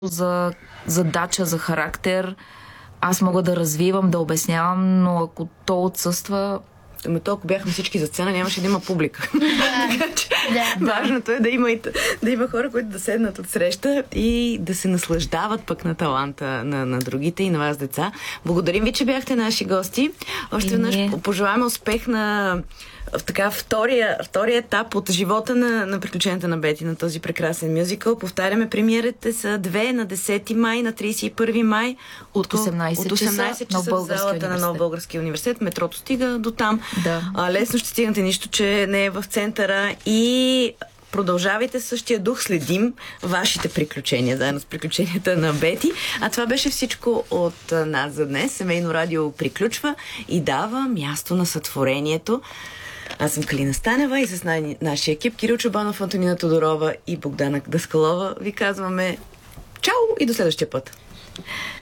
за задача, за характер. Аз мога да развивам, да обяснявам, но ако то отсъства... Ами толкова бяхме всички за сцена, нямаше да има публика. Важното е да има хора, които да седнат от среща и да се наслаждават пък на таланта на другите и на вас, деца. Благодарим ви, че бяхте наши гости. Още веднъж пожелаваме успех на втория етап от живота на приключенията на Бети, на този прекрасен мюзикъл. Повтаряме, премиерите са две на 10 май, на 31 май от 18 часа в залата на Нов български университет. Метрото стига до там. Да. Лесно ще стигнете, нищо, че не е в центъра, и продължавайте същия дух, следим вашите приключения, заедно с приключенията на Бети. А това беше всичко от нас за днес. Семейно радио приключва и дава място на сътворението. Аз съм Калина Станева и с нашия екип Кирил Чобанов, Антонина Тодорова и Богдана Даскалова ви казваме чао и до следващия път.